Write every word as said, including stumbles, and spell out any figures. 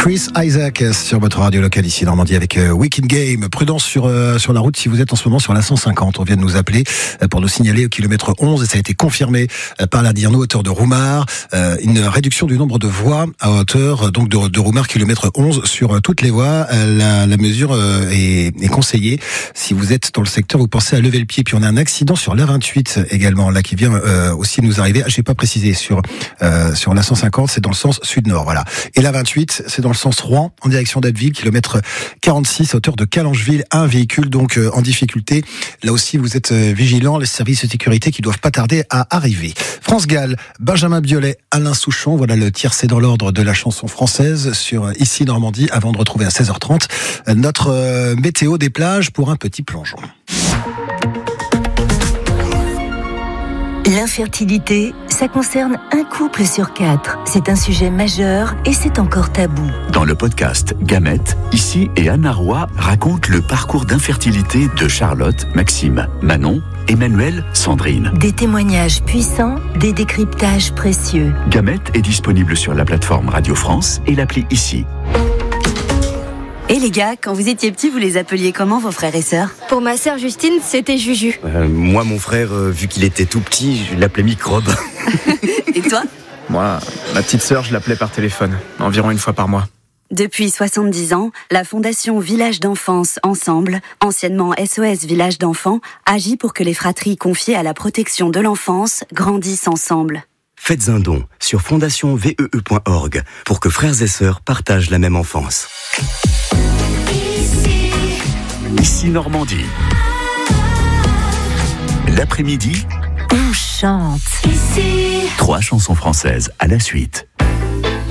Chris Isaac sur votre radio locale ici Normandie avec euh, Weekend Game. Prudence sur euh, sur la route si vous êtes en ce moment sur la cent cinquante. On vient de nous appeler euh, pour nous signaler au kilomètre onze et ça a été confirmé euh, par la D I R N O hauteur de Roumare, euh, une réduction du nombre de voies à hauteur euh, donc de, de Roumare kilomètre onze sur euh, toutes les voies. Euh, la, la mesure euh, est, est conseillée si vous êtes dans le secteur, vous pensez à lever le pied. Puis on a un accident sur l'A vingt-huit également là qui vient euh, aussi nous arriver. Ah, j'ai pas précisé sur euh, sur la cent cinquante, c'est dans le sens sud-nord, voilà. Et la vingt-huit, c'est dans le sens Rouen, en direction d'Abbeville, kilomètre quarante-six, à hauteur de Calangeville. Un véhicule donc euh, en difficulté. Là aussi, vous êtes euh, vigilants, les services de sécurité qui doivent pas tarder à arriver. France Gall, Benjamin Biolay, Alain Souchon, voilà le tiercé dans l'ordre de la chanson française sur euh, Ici Normandie, avant de retrouver à seize heures trente euh, notre euh, météo des plages pour un petit plongeon. L'infertilité, ça concerne un couple sur quatre. C'est un sujet majeur et c'est encore tabou. Dans le podcast Gamètes, Ici et Anna Roy racontent le parcours d'infertilité de Charlotte, Maxime, Manon, Emmanuel, Sandrine. Des témoignages puissants, des décryptages précieux. Gamètes est disponible sur la plateforme Radio France et l'appli Ici. Et les gars, quand vous étiez petits, vous les appeliez comment vos frères et sœurs ? Pour ma sœur Justine, c'était Juju. Euh, moi, mon frère, euh, vu qu'il était tout petit, je l'appelais Microbe. Et toi ? Moi, ma petite sœur, je l'appelais par téléphone, environ une fois par mois. Depuis soixante-dix ans, la Fondation Village d'Enfance Ensemble, anciennement S O S Village d'Enfants, agit pour que les fratries confiées à la protection de l'enfance grandissent ensemble. Faites un don sur fondation v e e point org pour que frères et sœurs partagent la même enfance. Ici Normandie. L'après-midi, On chante. trois chansons françaises à la suite.